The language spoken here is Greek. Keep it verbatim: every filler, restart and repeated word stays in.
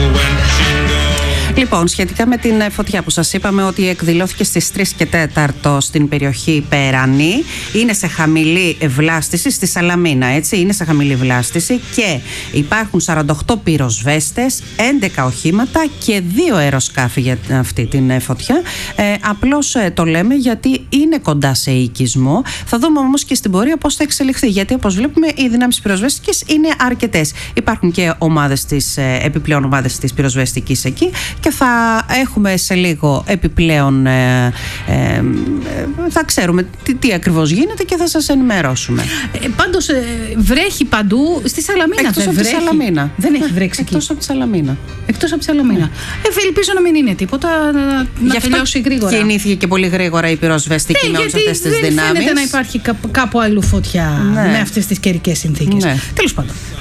Λοιπόν, σχετικά με την φωτιά που σας είπαμε ότι εκδηλώθηκε στις τρεις και τέσσερα στην περιοχή Περανή, είναι σε χαμηλή βλάστηση, στη Σαλαμίνα, έτσι, είναι σε χαμηλή βλάστηση και υπάρχουν σαράντα οκτώ πυροσβέστες, έντεκα οχήματα και δύο αεροσκάφη για αυτή την φωτιά. Ε, απλώς ε, το λέμε γιατί είναι κοντά σε οικισμό. Θα δούμε όμως και στην πορεία πώς θα εξελιχθεί, γιατί όπως βλέπουμε οι δυνάμεις πυροσβεστικής είναι αρκετές. Υπάρχουν και ομάδες της, ε, επιπλέον ομάδες της πυροσβεστικής εκεί. Και θα έχουμε σε λίγο επιπλέον, ε, ε, θα ξέρουμε τι, τι ακριβώς γίνεται και θα σας ενημερώσουμε. Ε, πάντως ε, βρέχει παντού, στη Σαλαμίνα. Εκτός από τη Σαλαμίνα. Δεν έχει βρέξει εκεί. Εκτός από τη Σαλαμίνα. Εκτός από τη Σαλαμίνα. Ναι. Ε, ελπίζω να μην είναι τίποτα, να, να τελειώσει γρήγορα. Κινήθηκε και πολύ γρήγορα η πυροσβεστική, ναι, με όλες αυτές τις δυνάμεις. Δεν φαίνεται να υπάρχει κάπου αλλού φωτιά, ναι, με αυτές τις καιρικές συνθήκες. Ναι. Τέλος πάντων.